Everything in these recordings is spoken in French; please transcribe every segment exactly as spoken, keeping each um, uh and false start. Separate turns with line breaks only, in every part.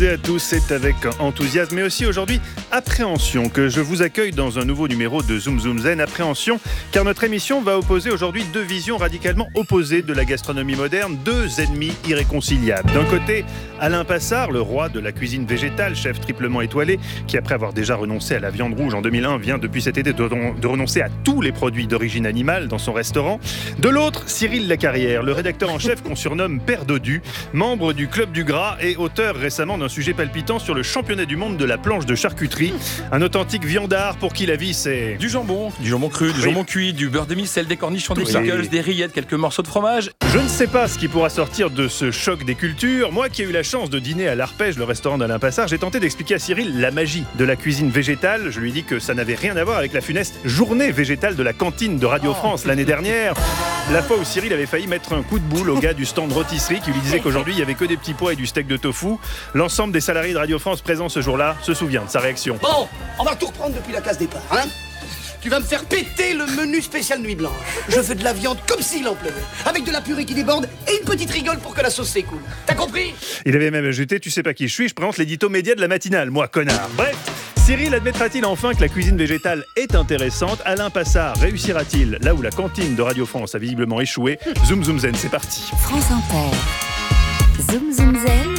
Et à tous, c'est avec enthousiasme mais aussi aujourd'hui appréhension que je vous accueille dans un nouveau numéro de Zoom Zoom Zen. Appréhension car notre émission va opposer aujourd'hui deux visions radicalement opposées de la gastronomie moderne, deux ennemis irréconciliables. D'un côté, Alain Passard, le roi de la cuisine végétale, chef triplement étoilé, qui après avoir déjà renoncé à la viande rouge en deux mille un, vient depuis cet été de, de renoncer à tous les produits d'origine animale dans son restaurant. De l'autre, Cyril Lacarrière, le rédacteur en chef qu'on surnomme Père Dodu, membre du Club du Gras et auteur récemment d'un sujet palpitant sur le championnat du monde de la planche de charcuterie. Un authentique viandard pour qui la vie c'est...
Du jambon, du jambon cru, du
oui.
jambon cuit, du beurre demi-sel, des cornichons, des
Oui.
pickles, des rillettes, quelques morceaux de fromage.
Je ne sais pas ce qui pourra sortir de ce choc des cultures. Moi qui ai eu la chance de dîner à l'Arpège, le restaurant d'Alain Passard, j'ai tenté d'expliquer à Cyril la magie de la cuisine végétale. Je lui ai dit que ça n'avait rien à voir avec la funeste journée végétale de la cantine de Radio France l'année dernière. La fois où Cyril avait failli mettre un coup de boule au gars du stand rôtisserie qui lui disait qu'aujourd'hui il n'y avait que des petits pois et du steak de tofu. L'ensemble des salariés de Radio France présents ce jour-là se souvient de sa réaction.
Bon, on va tout reprendre depuis la case départ, hein? Tu vas me faire péter le menu spécial nuit blanche. Je veux de la viande comme s'il en pleuvait, avec de la purée qui déborde et une petite rigole pour que la sauce s'écoule. T'as compris?
Il avait même ajouté, tu sais pas qui je suis, je présente l'édito média de la matinale, moi connard. Bref, Cyril admettra-t-il enfin que la cuisine végétale est intéressante? Alain Passard réussira-t-il là où la cantine de Radio France a visiblement échoué? Zoom Zoom Zen, c'est parti.
France Inter. Zoom Zoom Zen.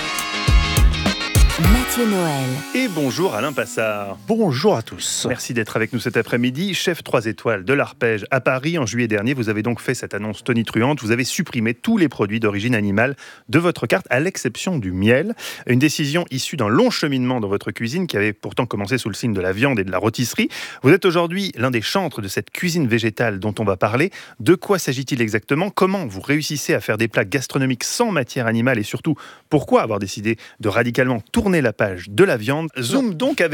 Mathieu Noël.
Et bonjour Alain Passard.
Bonjour à tous.
Merci d'être avec nous cet après-midi. Chef trois étoiles de l'Arpège à Paris en juillet dernier, vous avez donc fait cette annonce tonitruante. Vous avez supprimé tous les produits d'origine animale de votre carte, à l'exception du miel. Une décision issue d'un long cheminement dans votre cuisine qui avait pourtant commencé sous le signe de la viande et de la rôtisserie. Vous êtes aujourd'hui l'un des chantres de cette cuisine végétale dont on va parler. De quoi s'agit-il exactement? Comment vous réussissez à faire des plats gastronomiques sans matière animale? Et surtout, pourquoi avoir décidé de radicalement tourner la page de la viande? Zoom donc avec